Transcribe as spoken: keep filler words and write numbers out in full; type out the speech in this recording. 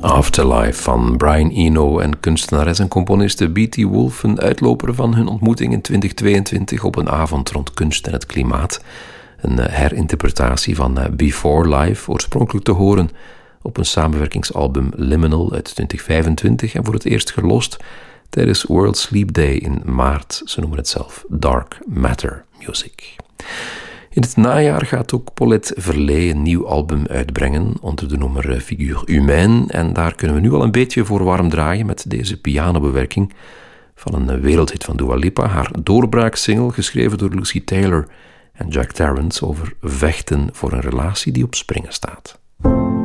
Afterlife van Brian Eno en kunstenares en componiste B T Wolff, een uitloper van hun ontmoeting in twintig tweeëntwintig op een avond rond kunst en het klimaat. Een herinterpretatie van Before Life, oorspronkelijk te horen op een samenwerkingsalbum Liminal uit twintig vijfentwintig en voor het eerst gelost tijdens World Sleep Day in maart. Ze noemen het zelf Dark Matter Music. In het najaar gaat ook Paulette Verlet een nieuw album uitbrengen onder de noemer Figure Humaine. En daar kunnen we nu al een beetje voor warm draaien met deze pianobewerking van een wereldhit van Dua Lipa. Haar doorbraaksingle, geschreven door Lucy Taylor en Jack Tarrant, over vechten voor een relatie die op springen staat.